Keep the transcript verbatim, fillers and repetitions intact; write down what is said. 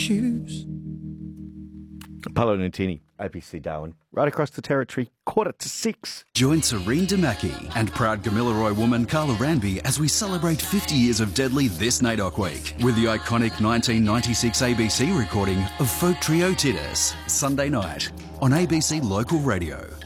Shoes. Apollo Nutini, A B C Darwin. Right across the territory, quarter to six. Join Serene Damaki and proud Gamilaroi woman Carla Ranby as we celebrate fifty years of Deadly this NAIDOC week with the iconic nineteen ninety-six A B C recording of folk trio Titus, Sunday night on A B C Local Radio.